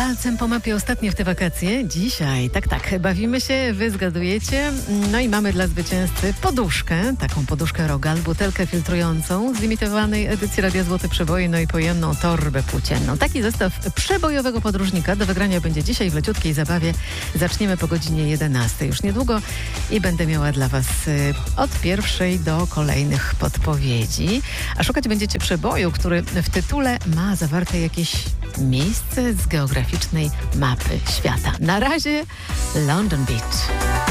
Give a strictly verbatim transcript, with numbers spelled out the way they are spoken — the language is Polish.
Palcem po mapie ostatnie w te wakacje. Dzisiaj, tak, tak, bawimy się, wy zgadujecie. No i mamy dla zwycięzcy poduszkę, taką poduszkę Rogal, butelkę filtrującą z limitowanej edycji Radia Złote Przeboje, no i pojemną torbę płócienną. Taki zestaw przebojowego podróżnika do wygrania będzie dzisiaj w leciutkiej zabawie. Zaczniemy po godzinie jedenastej już niedługo i będę miała dla was od pierwszej do kolejnych podpowiedzi. A szukać będziecie przeboju, który w tytule ma zawarte jakieś miejsce z geograficznej mapy świata. Na razie London Beach.